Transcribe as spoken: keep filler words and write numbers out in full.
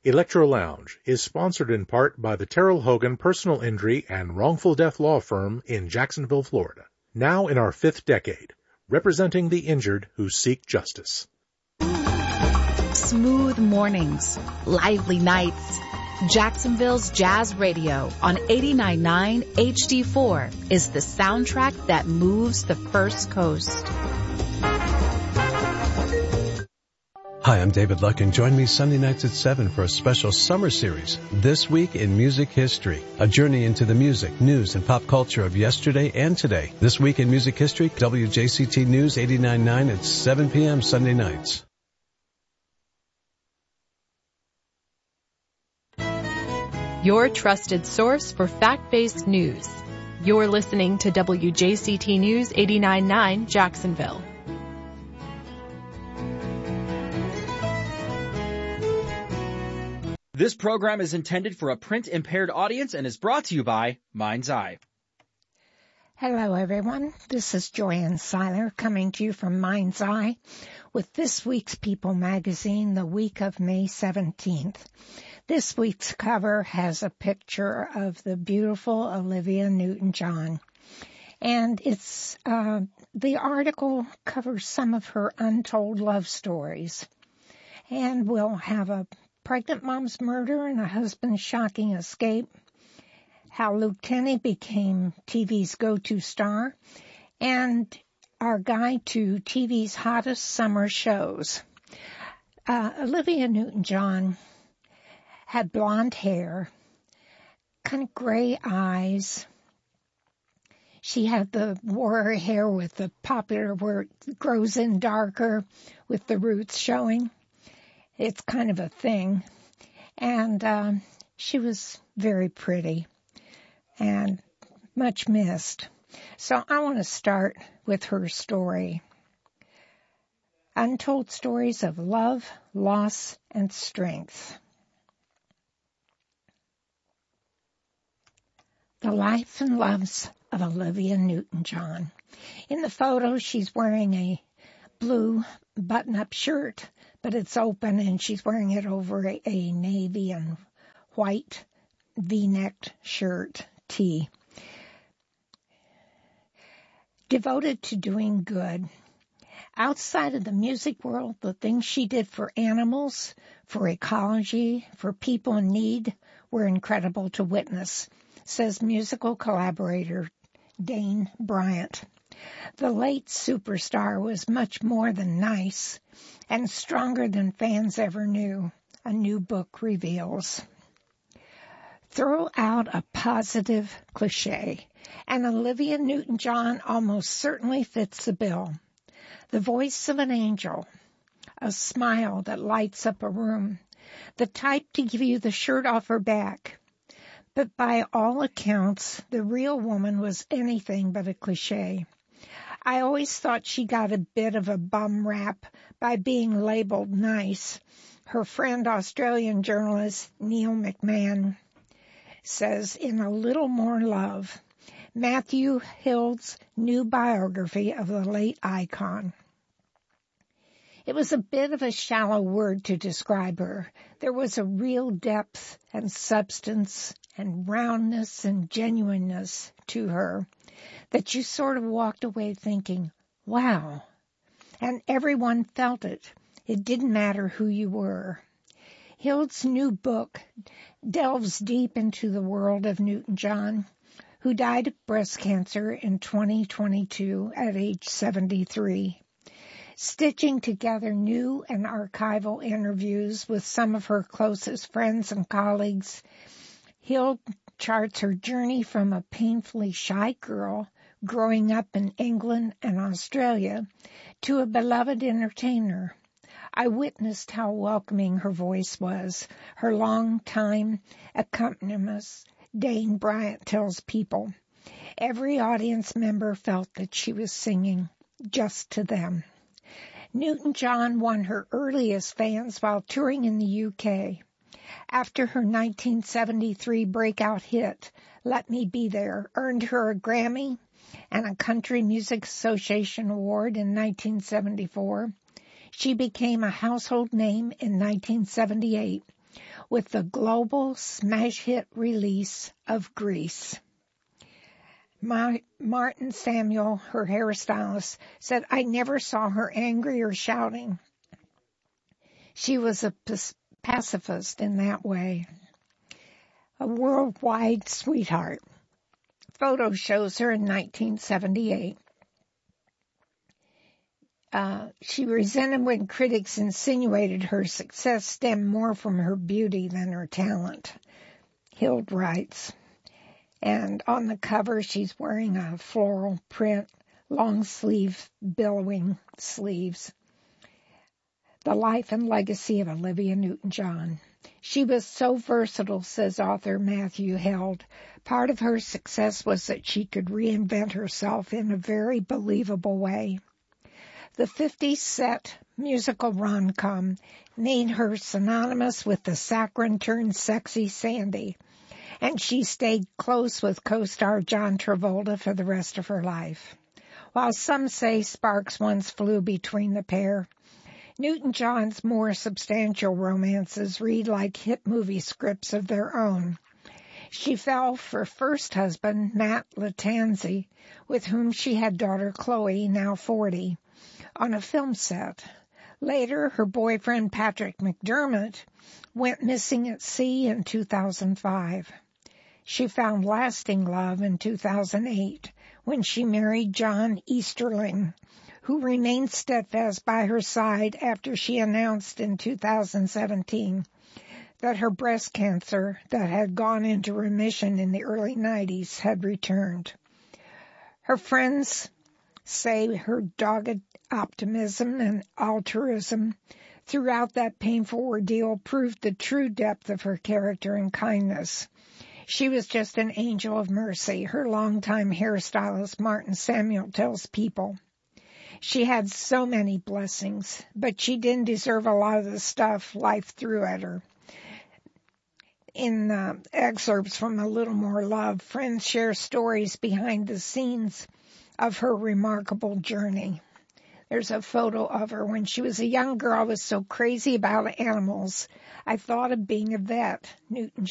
Electro Lounge is sponsored in part by the Terrell Hogan Personal Injury and Wrongful Death Law Firm in Jacksonville, Florida. Now in our fifth decade, representing the injured who seek justice. Smooth mornings, lively nights. Jacksonville's Jazz Radio on eighty-nine point nine H D four is the soundtrack that moves the First Coast. Hi, I'm David Luck, and join me Sunday nights at seven for a special summer series, This Week in Music History, a journey into the music, news, and pop culture of yesterday and today. This Week in Music History, W J C T News eighty-nine point nine at seven p.m. Sunday nights. Your trusted source for fact-based news. You're listening to W J C T News eighty-nine point nine Jacksonville. This program is intended for a print-impaired audience and is brought to you by Mind's Eye. Hello, everyone. This is Joanne Seiler coming to you from Mind's Eye with this week's People magazine, the week of May seventeenth. This week's cover has a picture of the beautiful Olivia Newton-John. And it's uh, the article covers some of her untold love stories. And we'll have a pregnant mom's murder and a husband's shocking escape, how Luke Tenney became T V's go-to star, and our guide to T V's hottest summer shows. Uh, Olivia Newton-John had blonde hair, kind of gray eyes. She had the wore her hair with the popular where it grows in darker with the roots showing. It's kind of a thing. And um, she was very pretty and much missed. So I want to start with her story. Untold stories of love, loss, and strength. The life and loves of Olivia Newton-John. In the photo, she's wearing a blue button-up shirt, but it's open and she's wearing it over a, a navy and white V-necked shirt, tee. Devoted to doing good. Outside of the music world, the things she did for animals, for ecology, for people in need were incredible to witness, says musical collaborator Dane Bryant. The late superstar was much more than nice and stronger than fans ever knew, a new book reveals. Throw out a positive cliche, and Olivia Newton-John almost certainly fits the bill. The voice of an angel, a smile that lights up a room, the type to give you the shirt off her back. But by all accounts, the real woman was anything but a cliche. I always thought she got a bit of a bum rap by being labeled nice. Her friend, Australian journalist Neil McMahon, says in A Little More Love, Matthew Hill's new biography of the late icon. It was a bit of a shallow word to describe her. There was a real depth and substance and roundness and genuineness to her that you sort of walked away thinking, wow. And everyone felt it. It didn't matter who you were. Hill's new book delves deep into the world of Newton-John, who died of breast cancer in twenty twenty-two at age seventy-three. Stitching together new and archival interviews with some of her closest friends and colleagues, Hill charts her journey from a painfully shy girl growing up in England and Australia to a beloved entertainer. I witnessed how welcoming her voice was, her long-time accompanist, Dane Bryant tells People. Every audience member felt that she was singing just to them. Newton-John won her earliest fans while touring in the U K. After her nineteen seventy-three breakout hit, Let Me Be There, earned her a Grammy and a Country Music Association Award in nineteen seventy-four. She became a household name in nineteen seventy-eight with the global smash hit release of Grease. My, Martin Samuel, her hairstylist, said, "I never saw her angry or shouting. She was a pacifist in that way. A worldwide sweetheart." Photo shows her in nineteen seventy-eight. Uh, she resented when critics insinuated her success stemmed more from her beauty than her talent, Hild writes. And on the cover, she's wearing a floral print, long sleeve, billowing sleeves. The life and legacy of Olivia Newton-John. She was so versatile, says author Matthew Held. Part of her success was that she could reinvent herself in a very believable way. The fifties set musical rom-com made her synonymous with the saccharine-turned-sexy Sandy, and she stayed close with co-star John Travolta for the rest of her life. While some say sparks once flew between the pair, Newton-John's more substantial romances read like hit movie scripts of their own. She fell for first husband, Matt Lattanzi, with whom she had daughter Chloe, now forty, on a film set. Later, her boyfriend, Patrick McDermott, went missing at sea in two thousand five. She found lasting love in two thousand eight when she married John Easterling, who remained steadfast by her side after she announced in two thousand seventeen that her breast cancer that had gone into remission in the early nineties had returned. Her friends say her dogged optimism and altruism throughout that painful ordeal proved the true depth of her character and kindness. She was just an angel of mercy, her longtime hairstylist Martin Samuel tells People. She had so many blessings, but she didn't deserve a lot of the stuff life threw at her. In uh, excerpts from A Little More Love, friends share stories behind the scenes of her remarkable journey. There's a photo of her when she was a young girl. I was so crazy about animals, I thought of being a vet, Newton